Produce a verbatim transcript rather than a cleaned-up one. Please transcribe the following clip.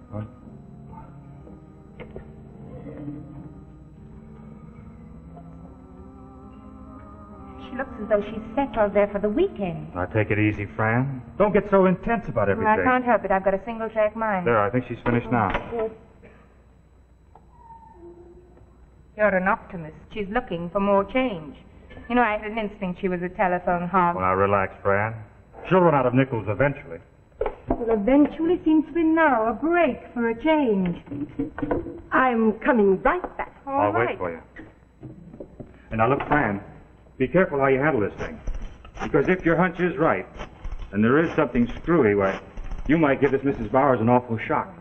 What? She looks as though she's settled there for the weekend. Now, take it easy, Fran. Don't get so intense about everything. Well, I can't help it. I've got a single-track mind. There, I think she's finished now. You're an optimist. She's looking for more change. You know, I had an instinct she was a telephone hog. Well, now, relax, Fran. She'll run out of nickels eventually. Well, eventually seems to be now a break for a change. I'm coming right back. All I'll right. wait for you. And now, look, Fran, be careful how you handle this thing. Because if your hunch is right, and there is something screwy, why, you might give this Missus Bowers an awful shock.